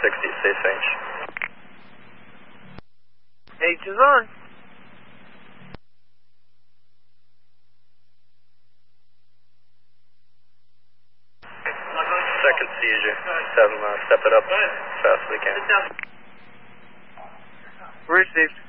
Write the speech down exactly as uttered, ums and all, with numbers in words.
sixty, safe range. H is on. Second seizure. Just have them uh, step it up as fast as we can. Received.